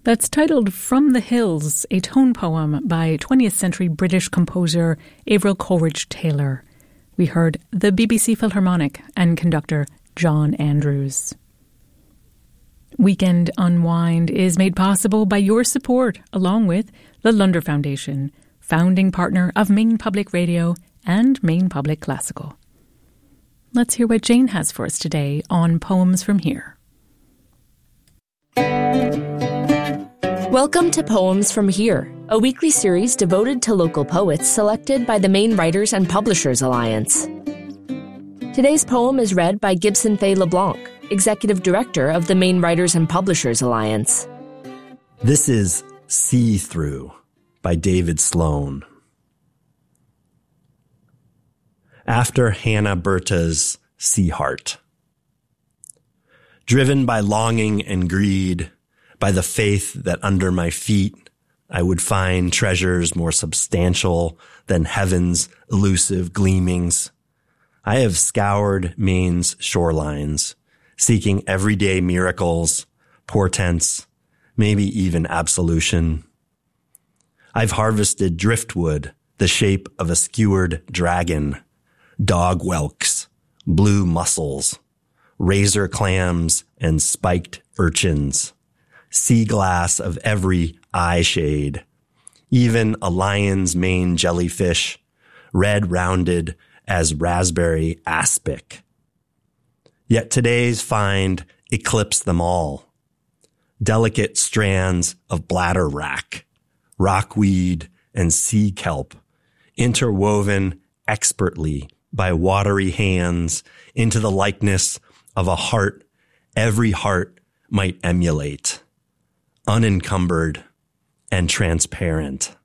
That's titled From the Hills, a tone poem by 20th century British composer Avril Coleridge-Taylor. We heard the BBC Philharmonic and conductor John Andrews. Weekend Unwind is made possible by your support, along with the Lunder Foundation, founding partner of Maine Public Radio and Maine Public Classical. Let's hear what Jane has for us today on Poems from Here. Welcome to Poems from Here, a weekly series devoted to local poets selected by the Maine Writers and Publishers Alliance. Today's poem is read by Gibson Fay LeBlanc, Executive Director of the Maine Writers and Publishers Alliance. This is See Through by David Sloan. After Hannah Berta's Sea Heart. Driven by longing and greed, by the faith that under my feet I would find treasures more substantial than heaven's elusive gleamings, I have scoured Maine's shorelines, seeking everyday miracles, portents, maybe even absolution. I've harvested driftwood, the shape of a skewered dragon, dog whelks, blue mussels, razor clams, and spiked urchins, sea glass of every eye shade, even a lion's mane jellyfish, red rounded as raspberry aspic. Yet today's find eclipsed them all. Delicate strands of bladderwrack, rockweed, and sea kelp, interwoven expertly by watery hands into the likeness of a heart every heart might emulate, unencumbered and transparent.